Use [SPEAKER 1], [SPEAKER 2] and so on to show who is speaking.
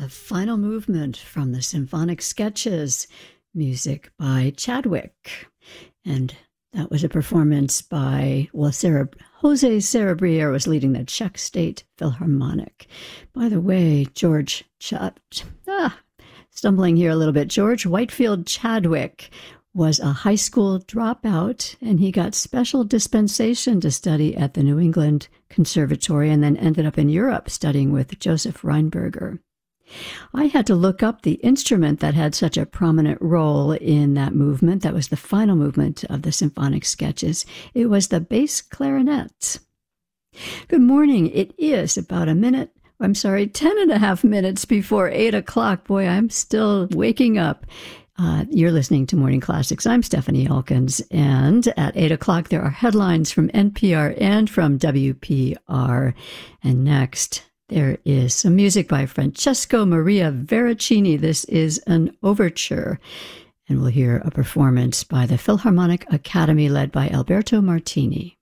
[SPEAKER 1] the final movement from the Symphonic Sketches, music by Chadwick. And that was a performance by, Jose Serebrier was leading the Czech State Philharmonic. By the way, stumbling here a little bit, George Whitefield Chadwick was a high school dropout, and he got special dispensation to study at the New England Conservatory and then ended up in Europe studying with Joseph Rheinberger. I had to look up the instrument that had such a prominent role in that movement. That was the final movement of the Symphonic Sketches. It was the bass clarinet. Good morning. It is about 10 and a half minutes before 8 o'clock. Boy, I'm still waking up. You're listening to Morning Classics. I'm Stephanie Elkins, and at 8 o'clock there are headlines from NPR and from WPR. And next, there is some music by Francesco Maria Veracini. This is an overture, and we'll hear a performance by the Philharmonic Academy led by Alberto Martini.